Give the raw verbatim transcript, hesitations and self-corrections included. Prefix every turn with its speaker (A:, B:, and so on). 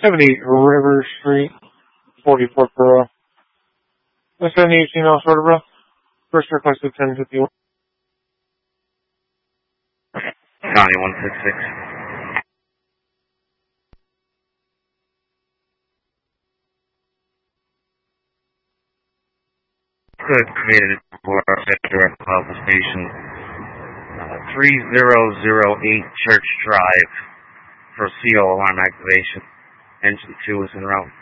A: seventy River Street, forty-four Borough. What's that new email sort of, bro? First requested ten fifty-one.
B: County one six six. Could create it for direct call the station. Uh, three zero zero eight Church Drive for C O alarm activation. Engine two is en route.